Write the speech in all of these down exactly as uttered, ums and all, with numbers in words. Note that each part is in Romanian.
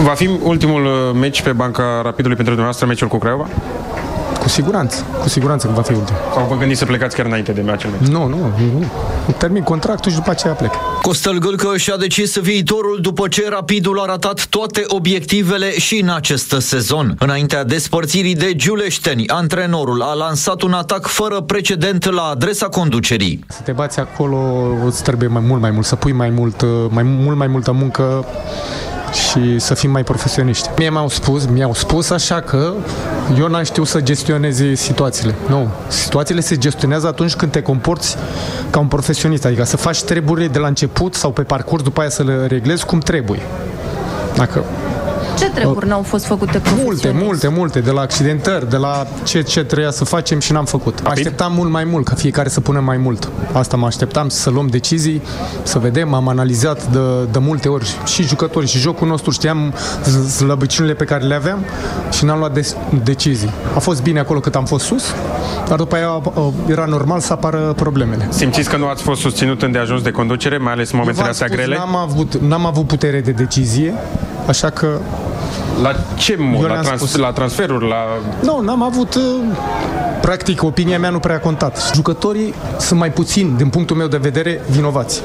Va fi ultimul meci pe banca Rapidului pentru dumneavoastră, meciul cu Craiova? Cu siguranță, cu siguranță că va fi ultimul. Sau vă gândiți să plecați chiar înainte de acel meci? Nu, nu, nu. Termin contractul și după aceea plec. Costel Gâlcă și-a decis viitorul după ce Rapidul a ratat toate obiectivele și în acest sezon. Înaintea despărțirii de giuleșteni, antrenorul a lansat un atac fără precedent la adresa conducerii. Să te bați acolo îți trebuie mai mult, mai mult, să pui mai mult, mai mult, mai multă muncă și să fim mai profesioniști. Mie mi-au spus, mi-au spus așa că eu n-am știut să gestionez situațiile. Nu. Situațiile se gestionează atunci când te comporți ca un profesionist, adică să faci treburile de la început sau pe parcurs, după aia să le reglezi cum trebuie. Dacă Ce treburi n-au fost făcute profesionist? Multe, multe, multe, de la accidentări, de la ce, ce trebuia să facem și n-am făcut. Mă așteptam mult mai mult, ca fiecare să pună mai mult. Asta mă așteptam, să luăm decizii, să vedem, am analizat de, de multe ori și jucători și jocul nostru, știam slăbiciunile pe care le aveam și n-am luat de, decizii. A fost bine acolo cât am fost sus, dar după aia era normal să apară problemele. Simțiți că nu ați fost susținut îndeajuns de conducere, mai ales în momentele astea grele? N-am avut, n-am avut putere de decizie, așa că la ce mod? La, trans- la transferuri? La... Nu, n-am avut... Practic, opinia mea nu prea a contat. Jucătorii sunt mai puțin, din punctul meu de vedere, vinovați.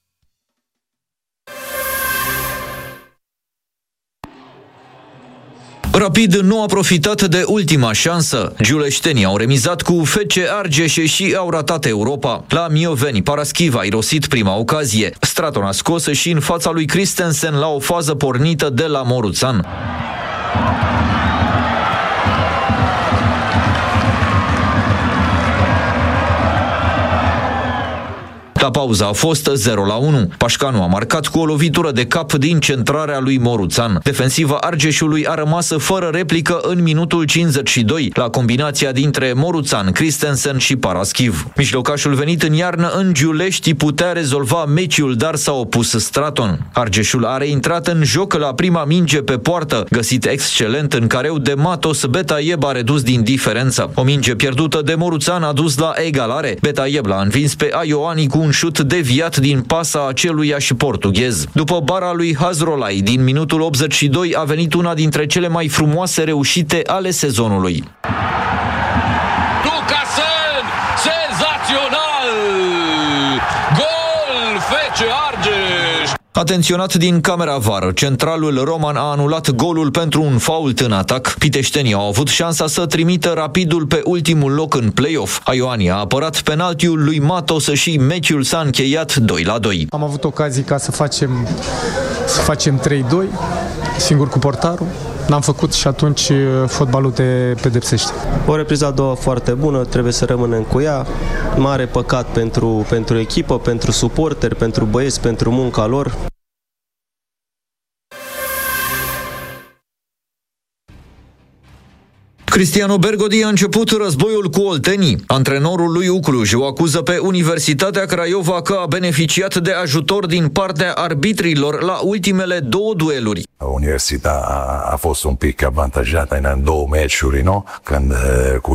Rapid nu a profitat de ultima șansă. Giuleștenii au remizat cu F C Argeș și au ratat Europa. La Mioveni, Paraschiv a irosit prima ocazie. Straton a scos și în fața lui Christensen la o fază pornită de la Moruțan. La pauză a fost zero la unu. Pașcanu a marcat cu o lovitură de cap din centrarea lui Moruțan. Defensiva Argeșului a rămas fără replică în minutul cincizeci și doi, la combinația dintre Moruțan, Christensen și Paraschiv. Mijlocașul venit în iarnă în Giulești putea rezolva meciul, dar s-a opus Straton. Argeșul a reintrat în joc la prima minge pe poartă, găsit excelent în careu de Matos. Betaieb a redus din diferență. O minge pierdută de Moruțan a dus la egalare. Betaieb l-a învins pe Aioani cu un șut deviat din pasa aceluiași portughez. După bara lui Hazrolai, din minutul optzeci și doi a venit una dintre cele mai frumoase reușite ale sezonului. Lucasen! Senzațional! Gol F C Argeș! Atenționat din camera V A R, centralul roman a anulat golul pentru un fault în atac. Piteștenii au avut șansa să trimită Rapidul pe ultimul loc în play-off. Aioani a apărat penaltiul lui Matos și meciul s-a încheiat doi la doi. Am avut ocazii ca să facem, să facem trei doi, singur cu portarul. N-am făcut și atunci fotbalul te pedepsește. O repriză a doua foarte bună, trebuie să rămânem cu ea. Mare păcat pentru, pentru echipă, pentru suporteri, pentru băieți, pentru munca lor. Cristiano Bergodi a început războiul cu oltenii. Antrenorul lui Ucluj o acuză pe Universitatea Craiova că a beneficiat de ajutor din partea arbitrilor la ultimele două dueluri. Universitatea a fost un pic avantajată în două meciuri, nu? Când cu